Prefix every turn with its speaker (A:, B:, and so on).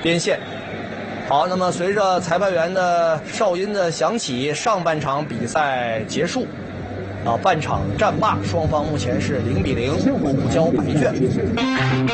A: 边线。好，那么随着裁判员的哨音的响起，上半场比赛结束。半场战罢，双方目前是0-0，互交白卷。